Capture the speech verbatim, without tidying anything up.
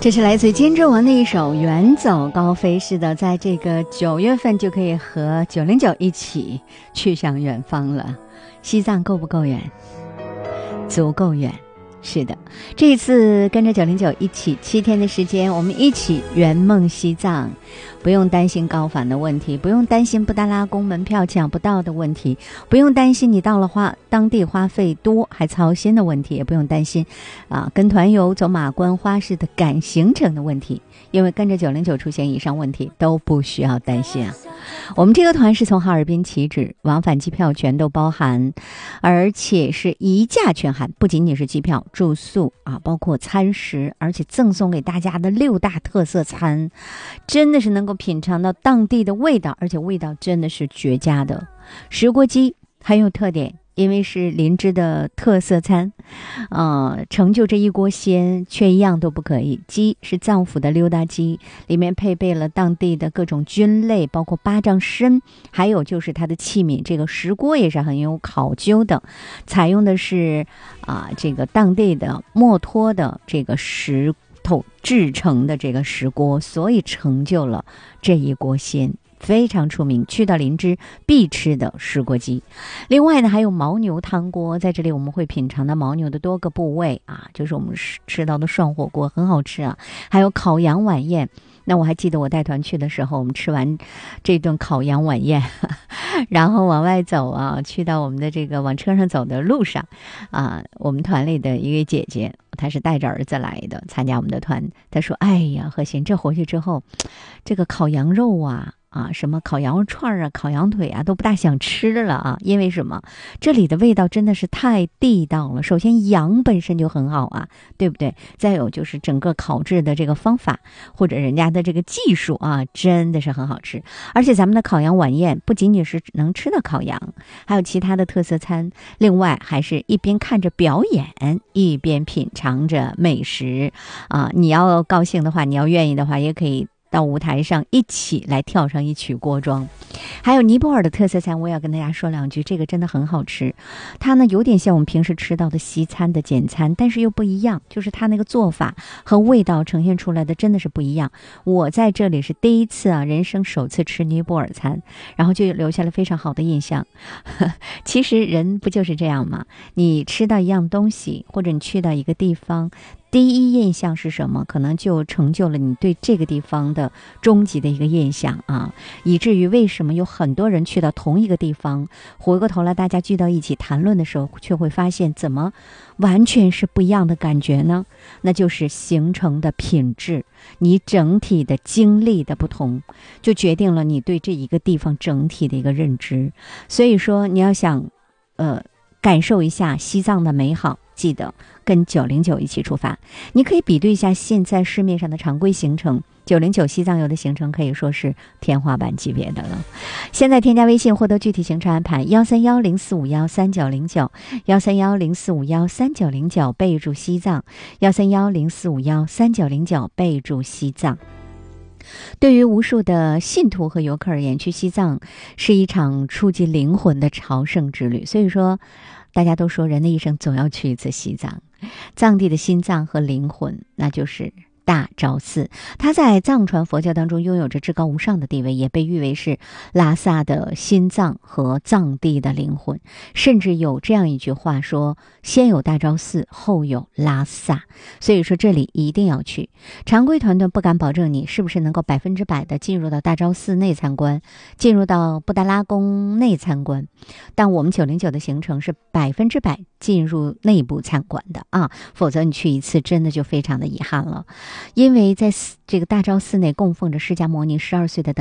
这是来自金正文的一首《远走高飞》。是的，在这个九月份就可以和九零九一起去向远方了。西藏够不够远？足够远。是的，这一次跟着九零九一起七天的时间，我们一起圆梦西藏，不用担心高反的问题，不用担心布达拉宫门票抢不到的问题，不用担心你到了花当地花费多还操心的问题，也不用担心啊跟团游走马观花市的赶行程的问题，因为跟着九零九出现以上问题都不需要担心啊。我们这个团是从哈尔滨起止，往返机票全都包含，而且是一价全含，不仅仅是机票、住宿啊，包括餐食，而且赠送给大家的六大特色餐，真的是能够品尝到当地的味道，而且味道真的是绝佳的。石锅鸡很有特点，因为是林芝的特色餐，呃，成就这一锅鲜，却一样都不可以。鸡是藏府的溜达鸡，里面配备了当地的各种菌类，包括巴掌参，还有就是它的器皿，这个石锅也是很有考究的，采用的是啊、呃、这个当地的墨脱的这个石头制成的这个石锅，所以成就了这一锅鲜。非常出名，去到林芝必吃的石锅鸡。另外呢，还有牦牛汤锅，在这里我们会品尝到牦牛的多个部位啊，就是我们吃到的涮火锅很好吃啊。还有烤羊晚宴，那我还记得我带团去的时候，我们吃完这顿烤羊晚宴，然后往外走啊，去到我们的这个往车上走的路上啊，我们团里的一位姐姐，她是带着儿子来的，参加我们的团。她说：“哎呀，何欣，这回去之后，这个烤羊肉啊。”啊，什么烤羊肉串啊、烤羊腿啊，都不大想吃了啊！因为什么？这里的味道真的是太地道了。首先，羊本身就很好啊，对不对？再有就是整个烤制的这个方法，或者人家的这个技术啊，真的是很好吃。而且咱们的烤羊晚宴不仅仅是能吃到烤羊，还有其他的特色餐。另外，还是一边看着表演，一边品尝着美食啊！你要高兴的话，你要愿意的话，也可以到舞台上一起来跳上一曲锅庄。还有尼泊尔的特色餐，我也要跟大家说两句，这个真的很好吃。它呢有点像我们平时吃到的西餐的简餐，但是又不一样，就是它那个做法和味道呈现出来的真的是不一样。我在这里是第一次啊，人生首次吃尼泊尔餐，然后就留下了非常好的印象。其实人不就是这样吗？你吃到一样东西，或者你去到一个地方，第一印象是什么，可能就成就了你对这个地方的终极的一个印象啊，以至于为什么有很多人去到同一个地方，回过头来大家聚到一起谈论的时候，却会发现怎么完全是不一样的感觉呢？那就是形成的品质，你整体的经历的不同，就决定了你对这一个地方整体的一个认知。所以说你要想呃感受一下西藏的美好，记得跟九零九一起出发。你可以比对一下现在市面上的常规行程，九零九西藏游的行程可以说是天花板级别的了。现在添加微信获得具体行程安排，幺三幺零四五幺三九零九，幺三幺零四五幺三九零九，备注西藏，幺三幺零四五幺三九零九，备注西藏。对于无数的信徒和游客而言，去西藏是一场触及灵魂的朝圣之旅。所以说大家都说人的一生总要去一次西藏，藏地的心脏和灵魂，那就是大昭寺。它在藏传佛教当中拥有着至高无上的地位，也被誉为是拉萨的心脏和藏地的灵魂。甚至有这样一句话说，先有大昭寺，后有拉萨。所以说这里一定要去。常规团队不敢保证你是不是能够百分之百的进入到大昭寺内参观，进入到布达拉宫内参观，但我们九零九的行程是百分之百进入内部参观的啊，否则你去一次真的就非常的遗憾了。因为在这个大昭寺内供奉着释迦牟尼十二岁的等